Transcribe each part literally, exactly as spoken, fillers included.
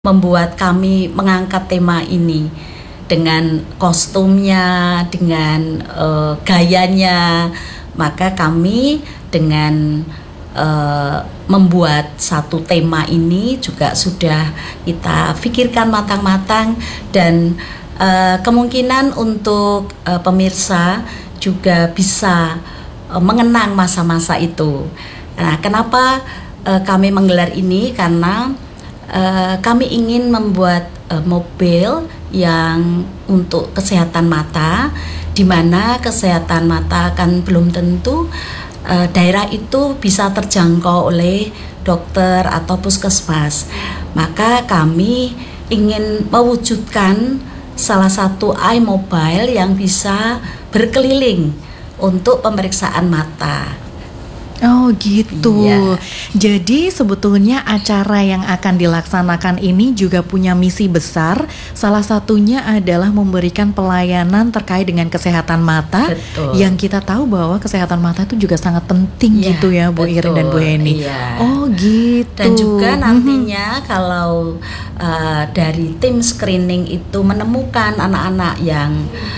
membuat kami mengangkat tema ini dengan kostumnya, dengan uh, gayanya, maka kami dengan uh, membuat satu tema ini juga sudah kita pikirkan matang-matang dan uh, kemungkinan untuk uh, pemirsa juga bisa uh, mengenang masa-masa itu. Nah, kenapa uh, kami menggelar ini? Karena Uh, kami ingin membuat uh, mobil yang untuk kesehatan mata, di mana kesehatan mata kan belum tentu uh, daerah itu bisa terjangkau oleh dokter atau puskesmas. Maka kami ingin mewujudkan salah satu iMobile yang bisa berkeliling untuk pemeriksaan mata. Oh gitu. Iya. Jadi sebetulnya acara yang akan dilaksanakan ini juga punya misi besar. Salah satunya adalah memberikan pelayanan terkait dengan kesehatan mata. Betul. Yang kita tahu bahwa kesehatan mata itu juga sangat penting, Iya, gitu ya Bu betul. Irin dan Bu Heni. Iya. Oh gitu. Dan juga nantinya kalau uh, dari tim screening itu menemukan anak-anak yang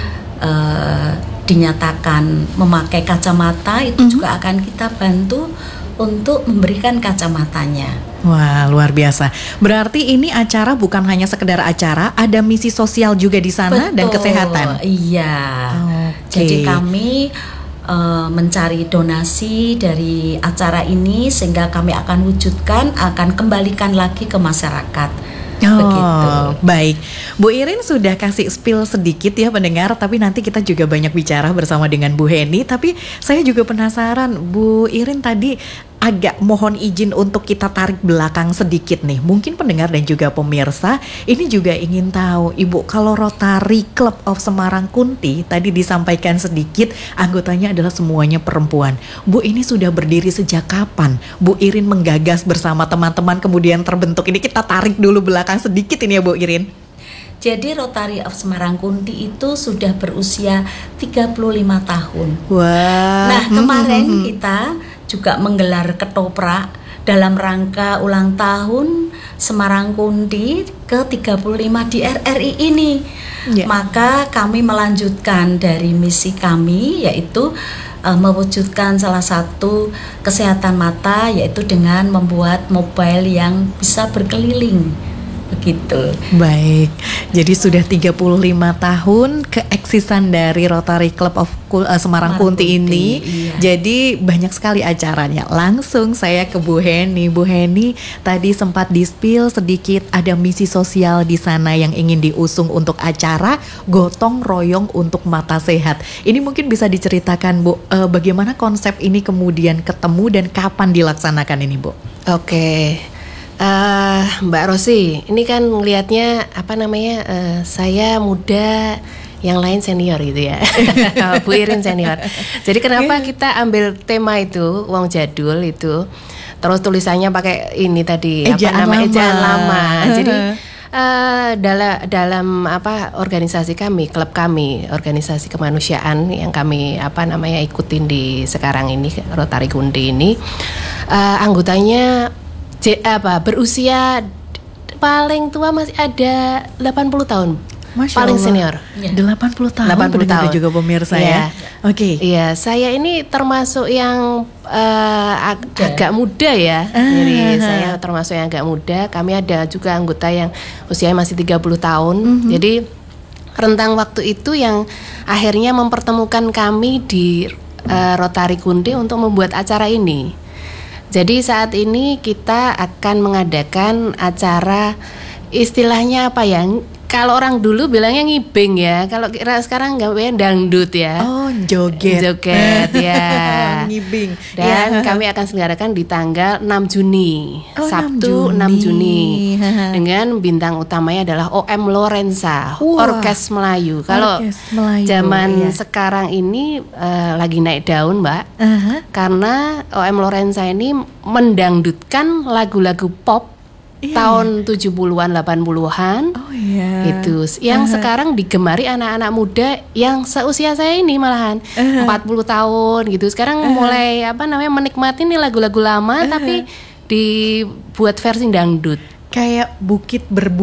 uh, dinyatakan memakai kacamata, itu mm-hmm. juga akan kita bantu untuk memberikan kacamatanya. Wah, luar biasa. Berarti ini acara bukan hanya sekedar acara, ada misi sosial juga di sana. Betul, dan kesehatan. Iya. Okay. Jadi kami uh, mencari donasi dari acara ini sehingga kami akan wujudkan, akan kembalikan lagi ke masyarakat. Oh, begitu. Baik. Bu Irin sudah kasih spill sedikit ya pendengar, tapi nanti kita juga banyak bicara bersama dengan Bu Heni. Tapi saya juga penasaran, Bu Irin tadi agak mohon izin untuk kita tarik belakang sedikit nih. Mungkin pendengar dan juga pemirsa ini juga ingin tahu, Ibu, kalau Rotary Club of Semarang Kunti tadi disampaikan sedikit anggotanya adalah semuanya perempuan. Bu, ini sudah berdiri sejak kapan? Bu Irin menggagas bersama teman-teman kemudian terbentuk ini. Kita tarik dulu belakang sedikit ini ya Bu Irin. Jadi Rotary of Semarang Kunti itu sudah berusia tiga puluh lima tahun. Wah. Nah, kemarin hmm. kita juga menggelar ketoprak dalam rangka ulang tahun Semarang Kunti ke tiga puluh lima di R R I ini. Yeah. Maka kami melanjutkan dari misi kami, yaitu uh, mewujudkan salah satu kesehatan mata, yaitu dengan membuat mobile yang bisa berkeliling. Begitu. Baik. Jadi sudah tiga puluh lima tahun keeksisan dari Rotary Club of uh, Semarang Kunti ini. Iya. Jadi banyak sekali acaranya. Langsung saya ke Bu Heni. Bu Heni tadi sempat di-spill sedikit ada misi sosial di sana yang ingin diusung untuk acara gotong royong untuk mata sehat. Ini mungkin bisa diceritakan Bu, uh, bagaimana konsep ini kemudian ketemu dan kapan dilaksanakan ini Bu? Oke. Uh, Mbak Rosi, ini kan ngelihatnya apa namanya, uh, saya muda, yang lain senior gitu ya. Bu Irin senior. Jadi kenapa kita ambil tema itu Wong Jadul itu, terus tulisannya pakai ini tadi ejaan apa namanya lama. ejaan lama. Jadi uh, dalam dalam apa organisasi kami, klub kami, organisasi kemanusiaan yang kami apa namanya ikutin di sekarang ini Rotary Kunti ini, uh, anggotanya J, apa berusia paling tua masih ada delapan puluh tahun. Masya paling Allah. senior Ya. delapan puluh tahun. delapan puluh tahun juga pemirsa ya. ya. Oke. Okay. Iya, saya ini termasuk yang uh, ag- agak muda ya. Ah. Jadi saya termasuk yang agak muda. Kami ada juga anggota yang usianya masih tiga puluh tahun. Mm-hmm. Jadi rentang waktu itu yang akhirnya mempertemukan kami di uh, Rotary Kunti untuk membuat acara ini. Jadi saat ini kita akan mengadakan acara, istilahnya apa ya? Kalau orang dulu bilangnya ngibing ya. Kalau kira sekarang nggak dangdut ya. Oh, joget. Joget ya. Ngibing. Dan ya. kami akan selenggarakan di tanggal enam Juni. Oh, Sabtu enam Juni. Dengan bintang utamanya adalah O M Lorenza, Wah. Orkes Melayu. Kalau Orkes Melayu, zaman iya. sekarang ini uh, lagi naik daun, Mbak. Uh-huh. Karena O M Lorenza ini mendangdutkan lagu-lagu pop iya, tahun tujuh puluhan delapan puluhan. Oh iya. Itu yang uh-huh. sekarang digemari anak-anak muda yang seusia saya ini malahan uh-huh. empat puluh tahun gitu. Sekarang uh-huh. mulai apa namanya menikmati nih lagu-lagu lama uh-huh. tapi dibuat versi dangdut. kayak bukit berbu